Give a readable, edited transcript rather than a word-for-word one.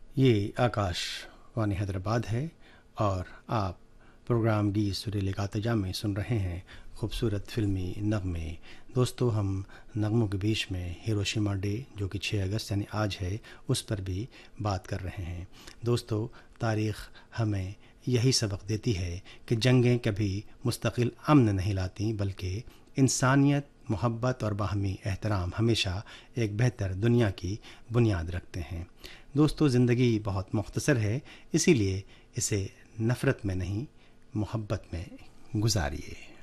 ये आकाशवाणी हैदराबाद है और आप प्रोग्राम गीत सुरीले गातजा में सुन रहे हैं खूबसूरत फिल्मी नगमे। दोस्तों, हम नगमों के बीच में हिरोशिमा डे जो कि 6 अगस्त यानी आज है, उस पर भी बात कर रहे हैं। दोस्तों, तारीख़ हमें यही सबक देती है कि जंगें कभी मुस्तकिल अमन नहीं लाती, बल्कि इंसानियत, मोहब्बत और बाहमी एहतराम हमेशा एक बेहतर दुनिया की बुनियाद रखते हैं। दोस्तों, ज़िंदगी बहुत मुख्तसर है, इसीलिए इसे नफ़रत में नहीं, मोहब्बत में गुजारिए।